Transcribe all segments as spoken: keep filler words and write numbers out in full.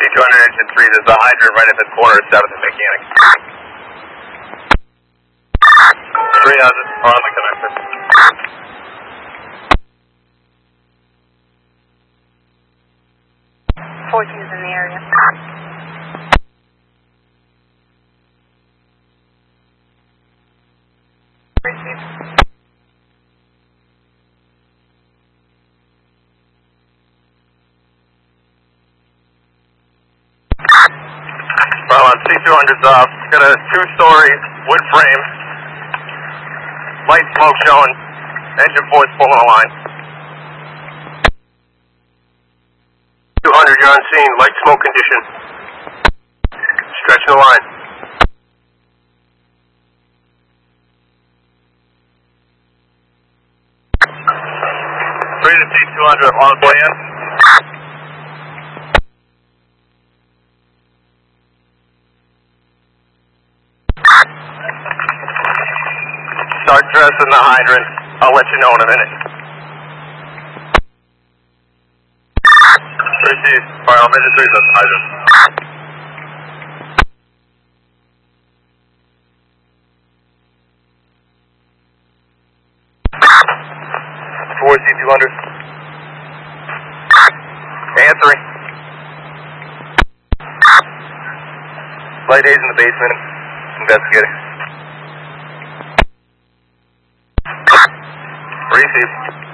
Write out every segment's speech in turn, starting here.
two hundred engine three, there's a hydrant right at the corner of seventh and Mechanic. three hundred are on the connector. fourteen is in the area. Receive. Well, on C two hundred's off. Got a two-story wood frame. Light smoke showing. Engine boys pulling a line. two hundred, you're on scene. Light smoke condition. Stretching the line. three to C two hundred on the way in. Start dressing the hydrant. I'll let you know in a minute. Receive. Alright, I'll measure three, that's the hydrant. four C two hundred. Answering. Light haze in the basement. Investigating. Receive.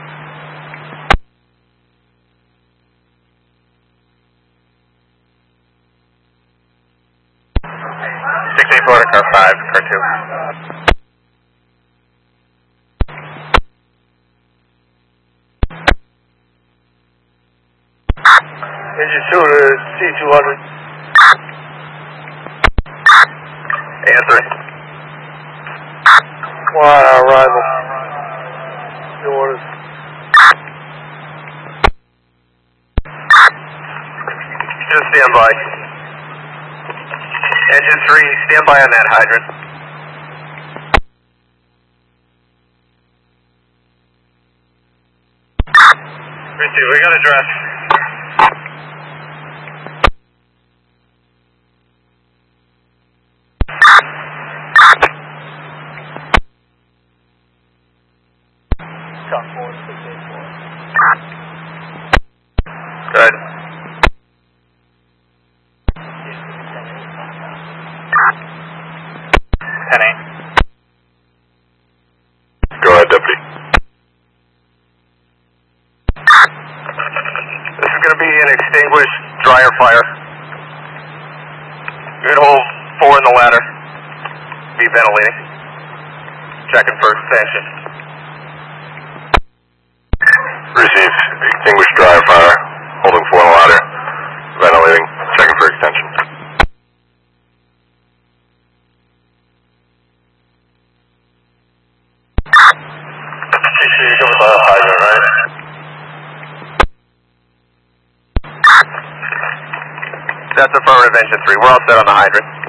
six eight four, car five, car two. Engine two to C two hundred. Answering. One on arrival. Your orders. Just stand by. Engine three, stand by on that hydrant. Receive, we got a dress. Good. ten eight. Go ahead, Deputy. This is going to be an extinguished dryer fire. Good hold four in the ladder. Be ventilating. Checking for extension. Receive. Extinguished dryer fire. Holding four in the ladder. Ventilating. Checking for extension. Make sure you're coming by the hydrant, right? That's affirmative, engine three. We're all set on the hydrant.